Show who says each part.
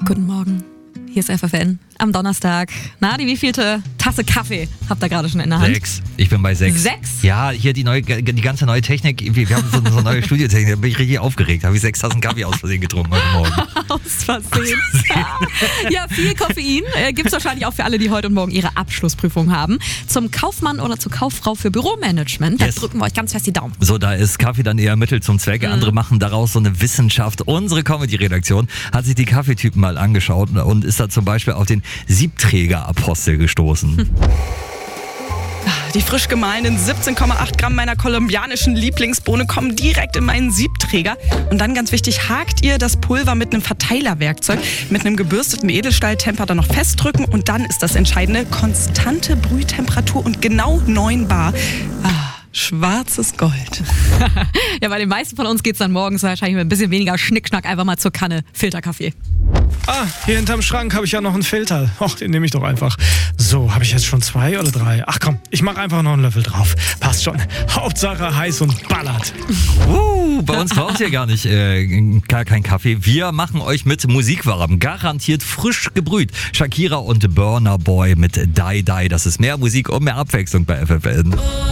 Speaker 1: Guten Morgen. Hier ist FFN am Donnerstag. Na, die wievielte Tasse Kaffee habt ihr gerade schon in der Hand?
Speaker 2: 6. Ich bin bei 6.
Speaker 1: 6?
Speaker 2: Ja, hier die ganze neue Technik. Wir haben so eine neue Studiotechnik. Da bin ich richtig aufgeregt. Habe ich 6 Tassen Kaffee aus Versehen getrunken heute Morgen.
Speaker 1: Aus Versehen. Ja, viel Koffein gibt es wahrscheinlich auch für alle, die heute und morgen ihre Abschlussprüfung haben. Zum Kaufmann oder zur Kauffrau für Büromanagement. Da drücken wir euch ganz fest die Daumen.
Speaker 2: So, da ist Kaffee dann eher Mittel zum Zweck. Andere machen daraus so eine Wissenschaft. Unsere Comedy-Redaktion hat sich die Kaffeetypen mal angeschaut und ist da zum Beispiel auf den Siebträger-Apostel gestoßen.
Speaker 3: Die frisch gemahlenen 17,8 Gramm meiner kolumbianischen Lieblingsbohne kommen direkt in meinen Siebträger. Und dann, ganz wichtig, hakt ihr das Pulver mit einem Verteilerwerkzeug, mit einem gebürsteten Edelstahltemper dann noch festdrücken. Und dann ist das Entscheidende: konstante Brühtemperatur und genau 9 Bar. Schwarzes Gold.
Speaker 1: Ja, bei den meisten von uns geht es dann morgens wahrscheinlich mit ein bisschen weniger Schnickschnack einfach mal zur Kanne Filterkaffee.
Speaker 4: Hier hinterm Schrank habe ich ja noch einen Filter. Den nehme ich doch einfach. So, habe ich jetzt schon 2 oder 3? Ach komm, ich mache einfach noch einen Löffel drauf. Passt schon. Hauptsache heiß und ballert.
Speaker 2: Bei uns braucht ihr gar kein Kaffee. Wir machen euch mit Musik warm. Garantiert frisch gebrüht. Shakira und Burna Boy mit Die Die. Das ist mehr Musik und mehr Abwechslung bei FFN.